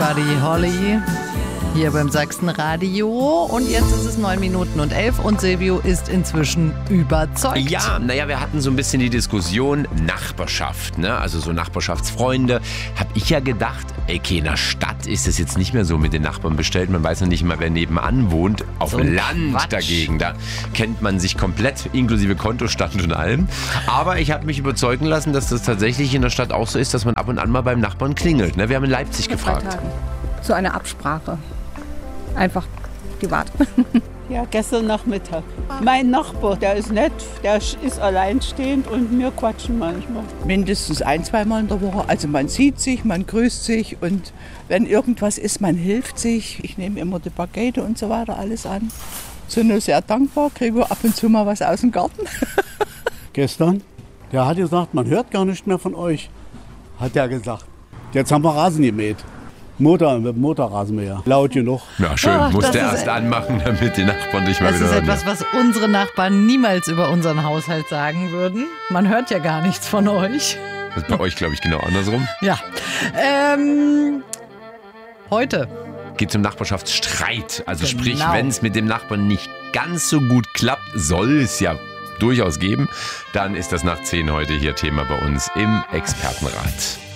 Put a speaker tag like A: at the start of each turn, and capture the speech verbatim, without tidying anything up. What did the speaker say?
A: Buddy Holly hier beim Sachsenradio. Und jetzt ist es neun Minuten und elf und Silvio ist inzwischen überzeugt.
B: Ja, naja, wir hatten so ein bisschen die Diskussion Nachbarschaft, ne? Also so Nachbarschaftsfreunde. Hab ich ja gedacht, okay, in der Stadt ist es jetzt nicht mehr so mit den Nachbarn bestellt. Man weiß noch nicht mal, wer nebenan wohnt. Auf
A: So
B: dem
A: ein
B: Land
A: Quatsch.
B: dagegen, da kennt man sich komplett, inklusive Kontostand und allem. Aber ich habe mich überzeugen lassen, dass das tatsächlich in der Stadt auch so ist, dass man ab und an mal beim Nachbarn klingelt. Ne? Wir haben in Leipzig gefragt.
C: So eine Absprache. Einfach privat.
D: Ja, gestern Nachmittag. Mein Nachbar, der ist nett, der ist alleinstehend und wir quatschen manchmal.
E: Mindestens ein, zweimal in der Woche. Also man sieht sich, man grüßt sich und wenn irgendwas ist, man hilft sich. Ich nehme immer die Pakete und so weiter alles an. Sind nur sehr dankbar, kriege ab und zu mal was aus dem Garten.
F: Gestern, der hat gesagt, man hört gar nicht mehr von euch, hat er gesagt. Jetzt haben wir Rasen gemäht. Motor, mit dem Motorrasenmäher. Laut genug.
B: Ja, schön.
A: Ach,
B: Musste
A: das ist
B: erst
A: e-
B: anmachen, damit die Nachbarn dich mal
A: Das
B: wieder
A: ist
B: hören.
A: etwas, was unsere Nachbarn niemals über unseren Haushalt sagen würden. Man hört ja gar nichts von euch.
B: Das ist bei euch, glaube ich, genau andersrum.
A: Ja. Ähm, heute.
B: Geht zum Nachbarschaftsstreit. Also
A: Genau.
B: sprich, wenn es mit dem Nachbarn nicht ganz so gut klappt, soll es ja durchaus geben, dann ist das nach zehn heute hier Thema bei uns im Expertenrat.